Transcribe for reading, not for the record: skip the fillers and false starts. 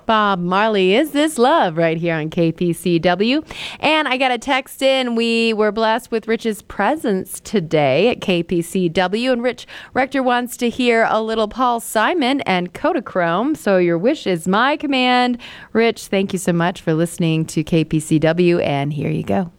Bob Marley, Is This Love, right here on KPCW. And I got a text in. We were blessed with Rich's presence today at KPCW. And Rich Rector wants to hear a little Paul Simon and Kodachrome. So your wish is my command. Rich, thank you so much for listening to KPCW. And here you go.